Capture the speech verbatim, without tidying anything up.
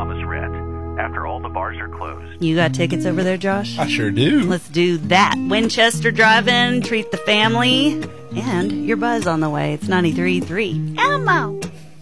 Thomas Rhett. After all the bars are closed. You got tickets over there, Josh? I sure do. Let's do that. Winchester Drive-In, treat the family, and your buzz on the way. It's ninety-three point three. Elmo!